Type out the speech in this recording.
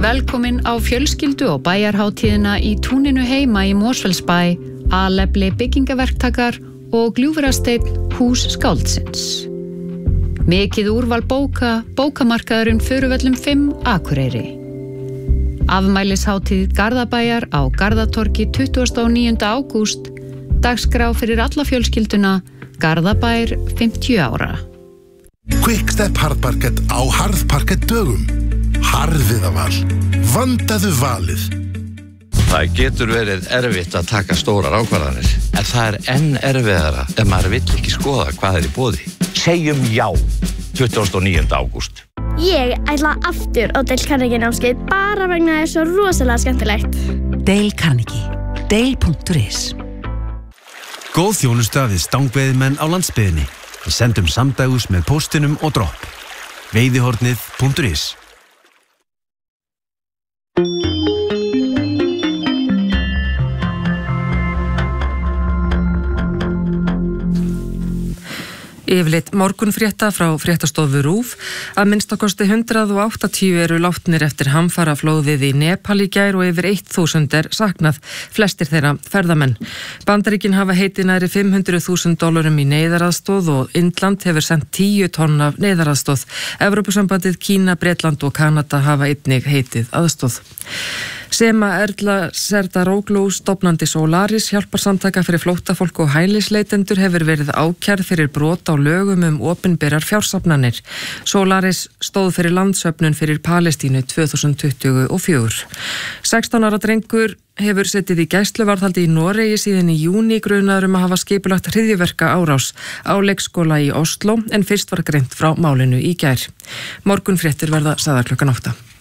Velkomin á fjölskyldu og bæjarhátíðina í túninu heima í Mosfellsbæ, Alefli byggingaverktakar og Gljúfrasteinn hús skáldsins. Mikið úrval bókamarkaðurinn Furuvöllum 5 Akureyri. Afmælishátíð Garðabæjar á Garðatorgi 29. ágúst, dagskrá fyrir alla fjölskylduna, Garðabær 50 ára. Quickstep Hardparkett á Harðparkett dögum. Harðviðaval. Vandaðu valið. Það getur verið erfitt að taka stórar ákvarðanir, en það enn erfiðara ef maður vill ekki skoða hvað í boði. Segjum já, 29. ágúst. Ég ætla aftur á Dale Carnegie námskeið bara vegna það svo rosalega skemmtilegt. Dale Carnegie. Dale.is. Góð þjónusta við stangveiðimenn á landsbyggðinni. Við sendum samdægus með póstinum og dropp. Veiðihornið.is. Yfirleitt morgunfrétta frá fréttastofu RÚV. Að minnstakosti 180 eru látnir eftir hamfaraflóðið í Nepal í gær og yfir 1000 saknað, flestir þeirra ferðamenn. Bandaríkin hafa heitið næri $500.000 í neyðaraðstoð og Indland hefur sendt 10 tonn af neyðaraðstoð. Evrópusambandið, Kína, Bretland og Kanada hafa einnig heitið aðstoð. Sema Erla Serdaróglú, stofnandi Solaris, hjálparsamtaka fyrir flóttafólk og hælisleitendur, hefur verið ákærð fyrir brot á lögum opinberar fjársafnanir. Solaris stóð fyrir landsöfnun fyrir Palestínu 2024. 16 ára drengur hefur setið í gæsluvarðhaldi í Noregi síðan í júní, grunaður að hafa skipulagt hryðjuverka árás á leikskóla í Oslo, en fyrst var greint frá málinu í gær. Morgunfréttir verða sagðar klukkan 8.